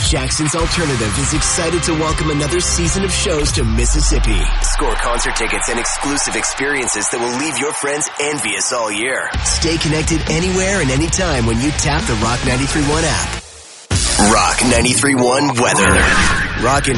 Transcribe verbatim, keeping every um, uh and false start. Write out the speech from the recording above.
Jackson's Alternative is excited to welcome another season of shows to Mississippi. Score concert tickets and exclusive experiences that will leave your friends envious all year. Stay connected anywhere and anytime when you tap the Rock ninety-three point one app. Rock ninety-three point one weather. Rockin'